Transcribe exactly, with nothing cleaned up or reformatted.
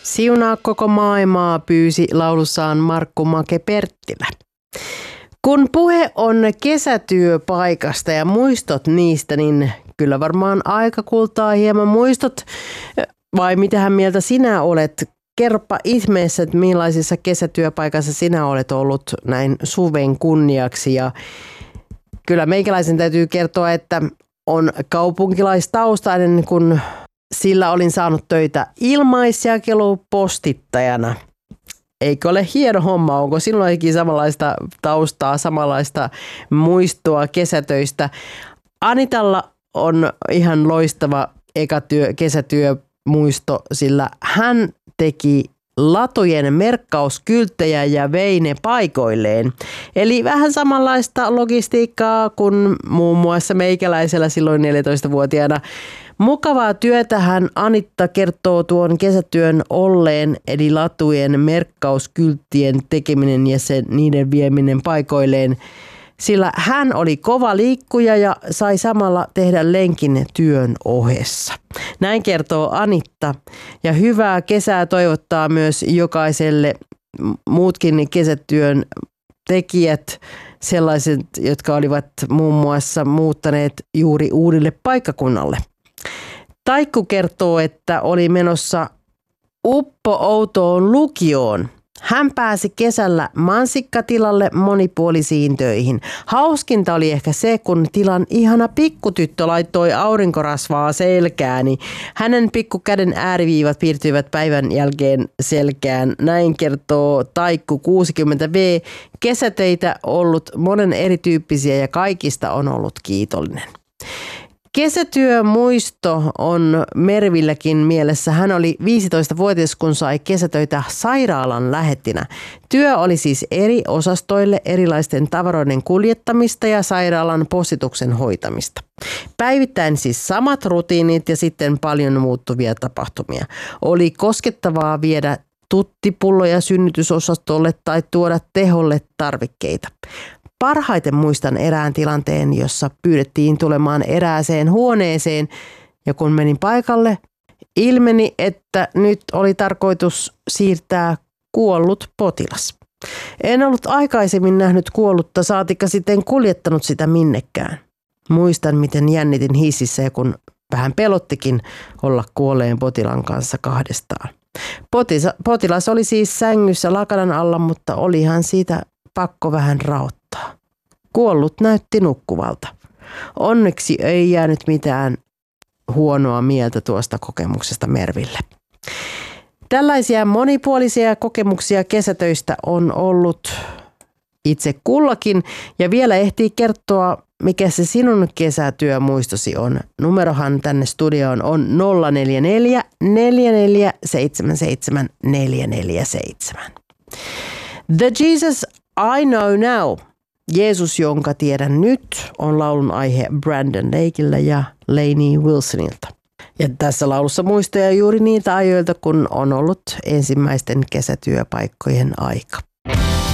Siunaa koko maailmaa pyysi laulussaan Markku Make Perttilä. Kun puhe on kesätyöpaikasta ja muistot niistä, niin kyllä varmaan aika kultaa hieman muistot. Vai mitähän mieltä sinä olet? Kerropa ihmeessä, että millaisissa kesätyöpaikassa sinä olet ollut näin suven kunniaksi. Ja kyllä meikäläisen täytyy kertoa, että on kaupunkilaistaustainen, kun sillä olin saanut töitä ilmaisjakelupostittajana. Eikö ole hieno homma? Onko sinullakin samanlaista taustaa, samanlaista muistoa kesätöistä? Anitalla on ihan loistava ekatyö, kesätyömuisto, sillä hän teki latujen merkkauskylttejä ja vei ne paikoilleen. Eli vähän samanlaista logistiikkaa kuin muun muassa meikäläisellä silloin neljätoistavuotiaana. Mukavaa työtähän Anitta kertoo tuon kesätyön olleen, eli latujen merkkauskylttien tekeminen ja sen, niiden vieminen paikoilleen. Sillä hän oli kova liikkuja ja sai samalla tehdä lenkin työn ohessa. Näin kertoo Anitta. Ja hyvää kesää toivottaa myös jokaiselle muutkin kesätyön tekijät, sellaiset, jotka olivat muun muassa muuttaneet juuri uudelle paikkakunnalle. Taikku kertoo, että oli menossa uppo-outoon lukioon. Hän pääsi kesällä mansikkatilalle monipuolisiin töihin. Hauskinta oli ehkä se, kun tilan ihana pikkutyttö laittoi aurinkorasvaa selkään, niin hänen pikkukäden ääriviivat piirtyivät päivän jälkeen selkään. Näin kertoo Taikku kuusikymmentä vuotias. Kesätöitä ollut monen erityyppisiä ja kaikista on ollut kiitollinen. Kesätyömuisto on Mervilläkin mielessä. Hän oli viisitoistavuotias, kun sai kesätöitä sairaalan lähettinä. Työ oli siis eri osastoille erilaisten tavaroiden kuljettamista ja sairaalan postituksen hoitamista. Päivittäin siis samat rutiinit ja sitten paljon muuttuvia tapahtumia. Oli koskettavaa viedä tuttipulloja synnytysosastolle tai tuoda teholle tarvikkeita. Parhaiten muistan erään tilanteen, jossa pyydettiin tulemaan erääseen huoneeseen ja kun menin paikalle, ilmeni, että nyt oli tarkoitus siirtää kuollut potilas. En ollut aikaisemmin nähnyt kuollutta, saatikka sitten kuljettanut sitä minnekään. Muistan, miten jännitin hississä ja kun vähän pelottikin olla kuolleen potilaan kanssa kahdestaan. Potisa, potilas oli siis sängyssä lakanan alla, mutta olihan siitä pakko vähän raottaa. Kuollut näytti nukkuvalta. Onneksi ei jäänyt mitään huonoa mieltä tuosta kokemuksesta Merville. Tällaisia monipuolisia kokemuksia kesätöistä on ollut itse kullakin ja vielä ehtii kertoa, mikä se sinun kesätyömuistosi on. Numerohan tänne studioon on nolla neljä neljä neljä neljä seitsemän seitsemän neljä neljä seitsemän. The Jesus I Know Now. Jeesus, jonka tiedän nyt, on laulun aihe Brandon Lakeillä ja Lainey Wilsonilta. Ja tässä laulussa muistoja juuri niitä ajoilta, kun on ollut ensimmäisten kesätyöpaikkojen aika.